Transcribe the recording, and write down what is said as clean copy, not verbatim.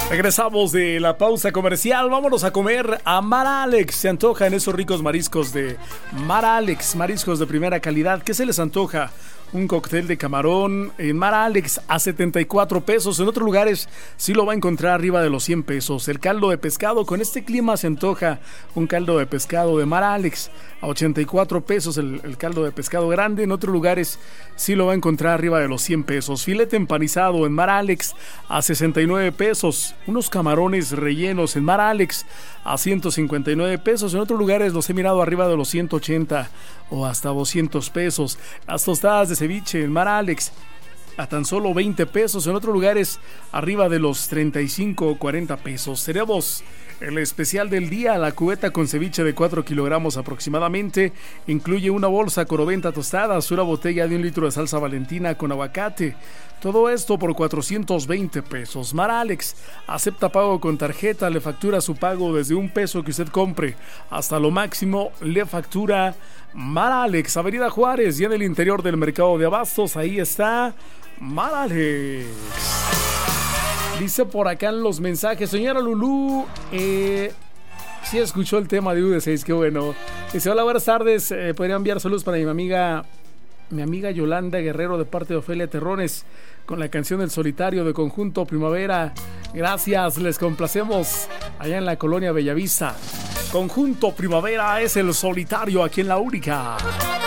Regresamos de la pausa comercial. Vámonos a comer a Mar Alex. Se antoja en esos ricos mariscos de Mar Alex, mariscos de primera calidad. ¿Qué se les antoja? Un cóctel de camarón en Mar Alex a 74 pesos. En otros lugares sí lo va a encontrar arriba de los 100 pesos. El caldo de pescado, con este clima se antoja un caldo de pescado de Mar Alex a 84 pesos. El caldo de pescado grande. En otros lugares sí lo va a encontrar arriba de los 100 pesos. Filete empanizado en Mar Alex a 69 pesos. Unos camarones rellenos en Mar Alex a 159 pesos. En otros lugares los he mirado arriba de los 180 o hasta 200 pesos. Las tostadas de ceviche en Mar Alex a tan solo 20 pesos. En otros lugares arriba de los 35 o 40 pesos. Tenemos el especial del día, la cubeta con ceviche de 4 kilogramos aproximadamente. Incluye una bolsa Coroventa tostadas, una botella de 1 litro de salsa Valentina con aguacate. Todo esto por 420 pesos. Mar Alex acepta pago con tarjeta, le factura su pago desde $1 que usted compre hasta lo máximo le factura Mar Alex, Avenida Juárez y en el interior del mercado de abastos. Ahí está Mar Alex. Dice por acá en los mensajes, señora Lulú, sí escuchó el tema de UD6, qué bueno. Dice, hola, buenas tardes, podría enviar saludos para mi amiga Yolanda Guerrero de parte de Ofelia Terrones con la canción El Solitario de Conjunto Primavera. Gracias, les complacemos allá en la colonia Bellavista. Conjunto Primavera es El Solitario aquí en La Única.